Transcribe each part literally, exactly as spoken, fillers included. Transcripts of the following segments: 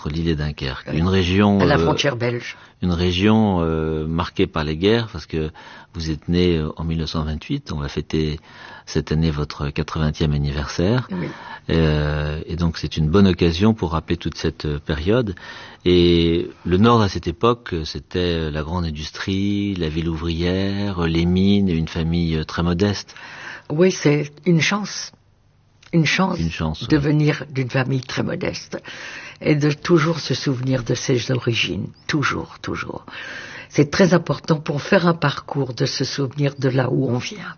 entre Lille et Dunkerque. Une région... À la euh, frontière belge. Une région euh, marquée par les guerres, parce que vous êtes né en mille neuf cent vingt-huit, on va fêter cette année votre quatre-vingtième anniversaire, Oui. euh, et donc c'est une bonne occasion pour rappeler toute cette période. Et le Nord à cette époque, c'était la grande industrie, la ville ouvrière, les mines, et une famille très modeste. Oui, c'est une chance. Une chance, une chance de oui. venir d'une famille très modeste et de toujours se souvenir de ses origines. Toujours, toujours. C'est très important pour faire un parcours de se souvenir de là où on vient.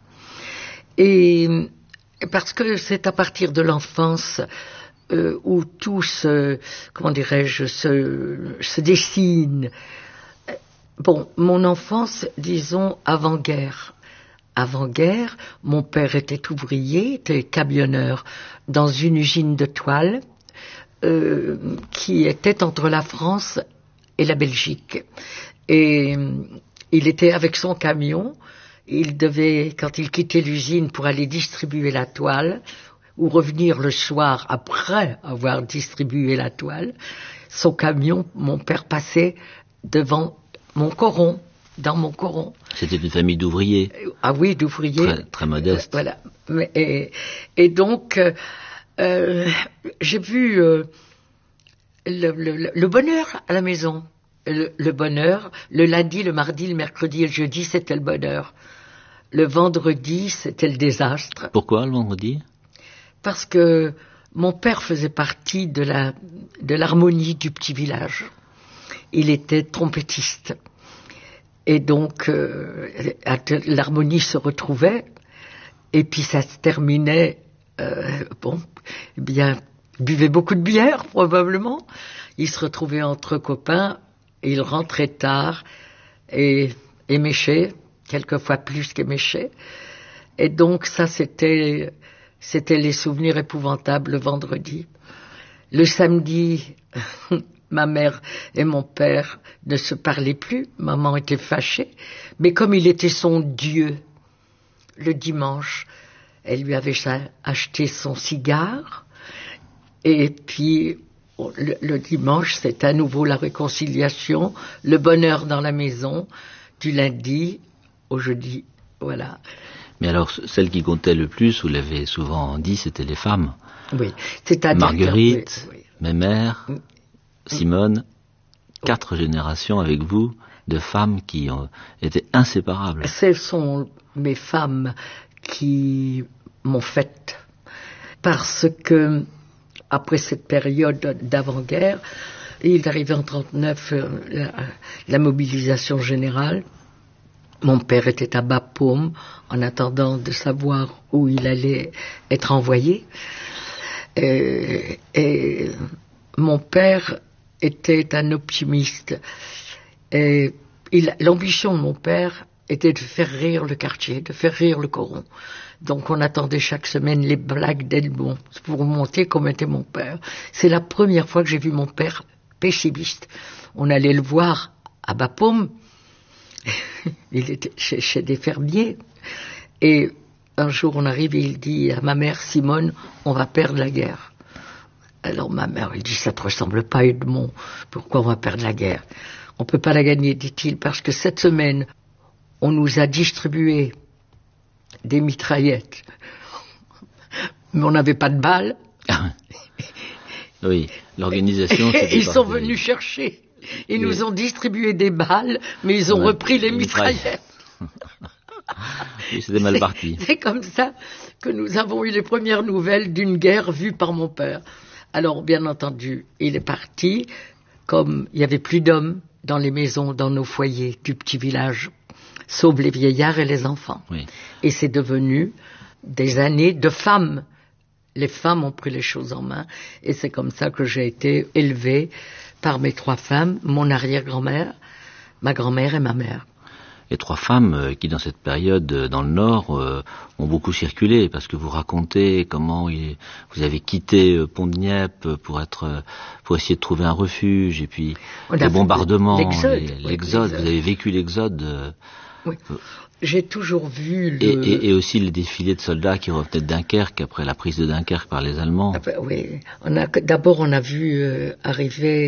Et parce que c'est à partir de l'enfance euh, où tout se, comment dirais-je, se, se dessine. Bon, mon enfance, disons, avant-guerre. Avant-guerre, mon père était ouvrier, était camionneur dans une usine de toile euh, qui était entre la France et la Belgique. Et euh, il était avec son camion, il devait, quand il quittait l'usine pour aller distribuer la toile, ou revenir le soir après avoir distribué la toile, son camion, mon père passait devant mon coron. Dans mon coron. C'était une famille d'ouvriers. Ah oui, d'ouvriers. Très, très modeste. Voilà. Et, et donc, euh, j'ai vu euh, le, le, le bonheur à la maison. Le, le bonheur, le lundi, le mardi, le mercredi et le jeudi, c'était le bonheur. Le vendredi, c'était le désastre. Pourquoi le vendredi ? Parce que mon père faisait partie de la, de l'harmonie du petit village. Il était trompettiste. Et donc, euh, l'harmonie se retrouvait, et puis ça se terminait, euh, bon, eh bien, il buvait beaucoup de bière, probablement. Il se retrouvait entre copains, et il rentrait tard, et éméchait, quelquefois plus qu'éméchait. Et donc, ça, c'était, c'était les souvenirs épouvantables le vendredi. Le samedi... Ma mère et mon père ne se parlaient plus, maman était fâchée, mais comme il était son Dieu, le dimanche, elle lui avait acheté son cigare, et puis le, le dimanche, c'est à nouveau la réconciliation, le bonheur dans la maison, du lundi au jeudi, voilà. Mais alors, celle qui comptait le plus, vous l'avez souvent dit, c'était les femmes. Oui, c'est-à-dire Marguerite, oui, oui. Mémère, Simone, quatre générations avec vous de femmes qui ont été inséparables. Ce sont mes femmes qui m'ont faite, parce que après cette période d'avant-guerre, il est arrivé en trente-neuf euh, la, la mobilisation générale. Mon père était à Bapaume en attendant de savoir où il allait être envoyé. Et, et mon père était un optimiste. Et il, l'ambition de mon père était de faire rire le quartier, de faire rire le coron. Donc on attendait chaque semaine les blagues d'Edmond pour montrer comment était mon père. C'est la première fois que j'ai vu mon père pessimiste. On allait le voir à Bapaume, il était chez, chez des fermiers, et un jour on arrive et il dit à ma mère Simone, on va perdre la guerre. Alors ma mère, elle dit, ça te ressemble pas, Edmond, pourquoi on va perdre la guerre? On peut pas la gagner, dit-il, parce que cette semaine, on nous a distribué des mitraillettes, mais on n'avait pas de balles. Oui, l'organisation... Ils sont venus chercher, ils oui. nous ont distribué des balles, mais ils ont ouais, repris les mitraillettes. Oui, c'était mal parti. C'est comme ça que nous avons eu les premières nouvelles d'une guerre vue par mon père. Alors, bien entendu, il est parti, comme il n'y avait plus d'hommes dans les maisons, dans nos foyers du petit village, sauf les vieillards et les enfants. Oui. Et c'est devenu des années de femmes. Les femmes ont pris les choses en main, et c'est comme ça que j'ai été élevée par mes trois femmes, mon arrière-grand-mère, ma grand-mère et ma mère. Les trois femmes qui, dans cette période, dans le Nord, euh, ont beaucoup circulé, parce que vous racontez comment il, vous avez quitté euh, Pont-de-Nieppe pour être, pour essayer de trouver un refuge, et puis les bombardements, l'exode, les, oui, l'exode, l'exode. Vous avez vécu l'exode. Euh, oui. J'ai toujours vu le... Et, et, et aussi le défilé de soldats qui revenaient de Dunkerque après la prise de Dunkerque par les Allemands. Ah ben, oui, on a, d'abord on a vu euh, arriver